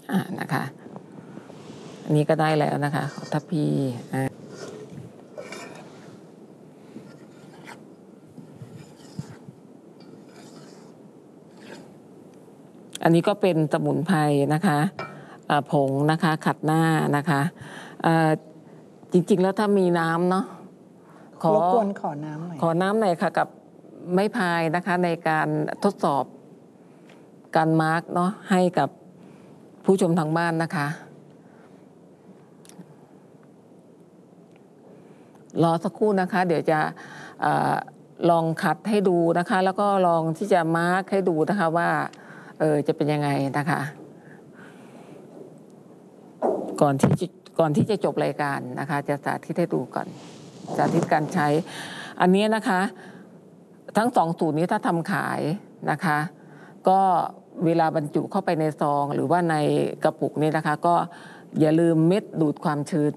นะคะอันนี้ก็ได้แล้วนะคะทัพพีอันนี้ก็เป็นสมุนไพรนะคะผงนะคะขัดหน้านะคะจริงๆแล้วถ้ามีน้ำเนาะรบกวนขอน้ำหน่อยหน่อยค่ะกับไม้พายนะคะในการทดสอบการมาร์กเนาะให้กับผู้ชมทางบ้านนะคะรอสักครู่นะคะเดี๋ยวจะลองขัดให้ดูนะคะแล้วก็ลองที่จะมาร์กให้ดูนะคะว่าจะเป็นยังไงนะคะก่อนที่จะจบรายการนะคะจะสาธิตให้ดูก่อนสาธิตการใช้อันนี้นะคะทั้ง2สูตรนี้ถ้าทำขายนะคะก็เวลาบรรจุเข้าไปในซองหรือว่าในกระปุกนี้นะคะก็อย่าลืมเม็ดดูดความชื้น